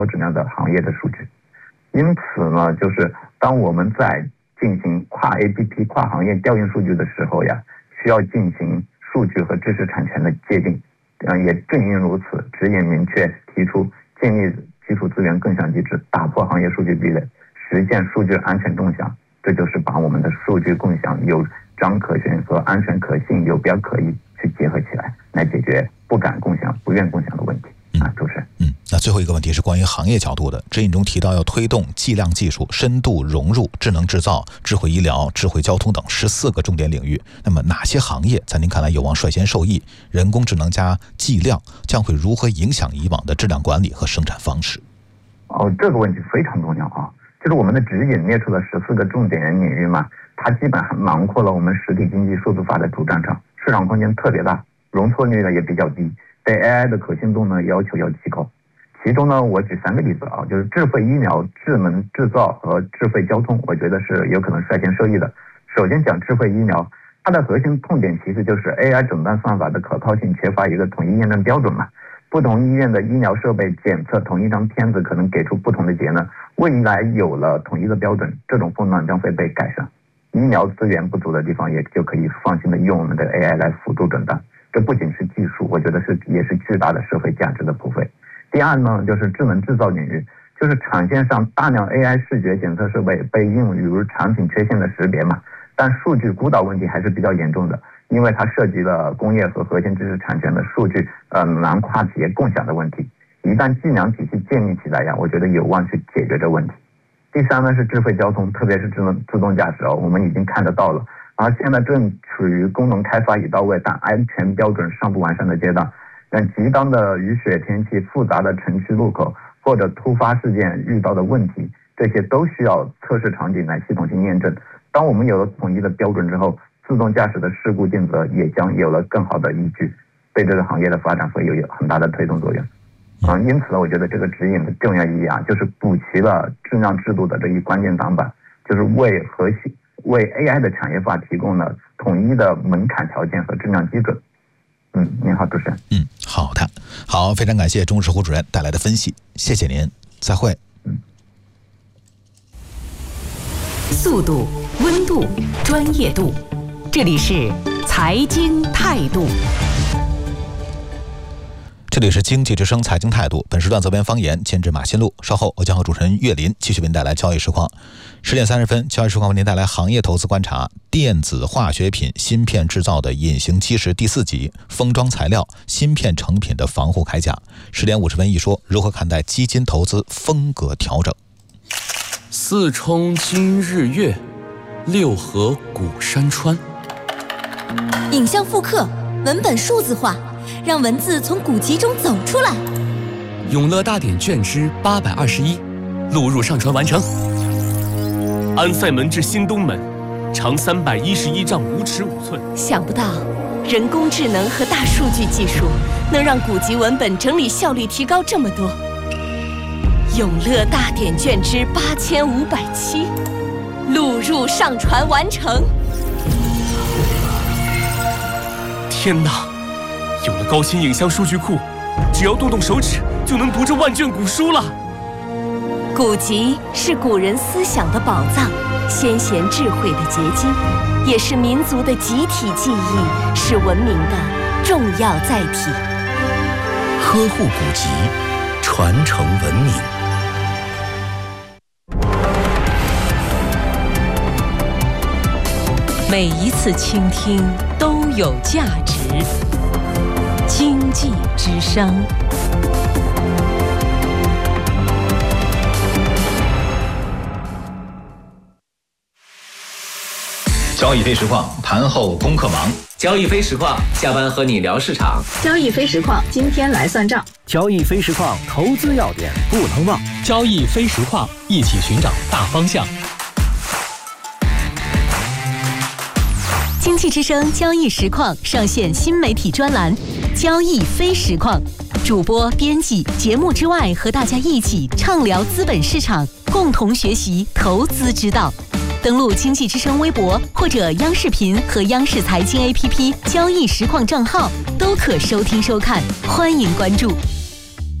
质量的行业的数据。因此呢，就是当我们在进行跨 APP 跨行业调用数据的时候呀，需要进行数据和知识产权的界定。也正因如此，指引明确提出建立基础资源共享机制，打破行业数据壁垒，实现数据安全共享。这就是把我们的数据共享有章可循和安全可信、有标可依去结合起来，来解决不敢共享、不愿共享的问题。主持人。 那最后一个问题是关于行业角度的。指引中提到要推动计量技术深度融入智能制造、智慧医疗、智慧交通等14个重点领域。那么哪些行业在您看来有望率先受益？人工智能加计量将会如何影响以往的质量管理和生产方式？ 这个问题非常重要啊！就是我们的指引列出了14个重点领域嘛，它基本上囊括了我们实体经济数字化的主战场，市场空间特别大，容错率呢也比较低，对 AI 的可信度呢要求要极高。其中呢，我举3个例子啊，就是智慧医疗、智能制造和智慧交通，我觉得是有可能率先受益的。首先讲智慧医疗，它的核心痛点其实就是 AI 诊断算法的可靠性缺乏一个统一验证标准嘛。不同医院的医疗设备检测同一张片子可能给出不同的结论。未来有了统一的标准，这种混乱将会被改善。医疗资源不足的地方也就可以放心的用我们的 AI 来辅助诊断。这不仅是技术，我觉得也是巨大的社会价值的普惠。第二呢，就是智能制造领域，就是产线上大量 AI 视觉检测设备被应用于产品缺陷的识别嘛，但数据孤岛问题还是比较严重的，因为它涉及了工业和核心知识产权的数据难跨企业共享的问题。一旦计量体系建立起来呀，我觉得有望去解决这问题。第三呢是智慧交通，特别是自动驾驶我们已经看得到了，而现在正处于功能开发已到位，但安全标准尚不完善的阶段。极端的雨雪天气、复杂的城区路口或者突发事件遇到的问题，这些都需要测试场景来系统性验证。当我们有了统一的标准之后，自动驾驶的事故尽责也将有了更好的依据，对这个行业的发展会有很大的推动作用。因此呢，我觉得这个指引的重要意义就是补齐了质量制度的这一关键挡板，就是为 AI 的产业化提供了统一的门槛条件和质量基准。您好，主持人。 好的，好，非常感谢钟世虎主任带来的分析，谢谢您，再会。 速度、温度、专业度，这里是财经态度。 这里是经济之声财经态度，本时段责编方言，监制马新路。稍后我将和主持人岳林继续为您带来交易实况。10点30分，交易实况为您带来行业投资观察：电子化学品芯片制造的隐形基石第4集，封装材料芯片成品的防护铠甲。10点50分一说，如何看待基金投资风格调整？ 四冲今日月，六合古山川。 影像复刻，文本数字化，让文字从古籍中走出来。 永乐大典卷之821，录入上传完成。安塞门至新东门，长311丈5尺5寸。 想不到，人工智能和大数据技术能让古籍文本整理效率提高这么多。永乐大典卷之8507，录入上传完成。 天哪！有了高清影像数据库，只要动动手指就能读这万卷古书了。 古籍是古人思想的宝藏，先贤智慧的结晶，也是民族的集体记忆，是文明的重要载体。 呵护古籍，传承文明。 每一次倾听都有价值。经济之声。 交易非实况，盘后功课忙。 交易非实况，下班和你聊市场。 交易非实况，今天来算账。 交易非实况，投资要点不能忘。 交易非实况，一起寻找大方向。 经济之声交易实况上线新媒体专栏交易非实况，主播编辑节目之外和大家一起畅聊资本市场，共同学习投资之道。登录经济之声微博或者央视频和央视财经 APP 交易实况账号都可收听收看，欢迎关注。